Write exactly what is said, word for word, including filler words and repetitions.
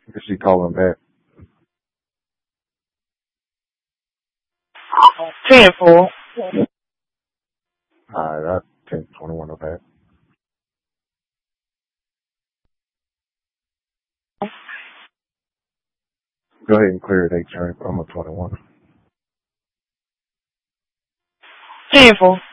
Is she calling back? ten four. Alright, I ten twenty-one of that. Go ahead and clear it, H. I'm a twenty-one. ten four.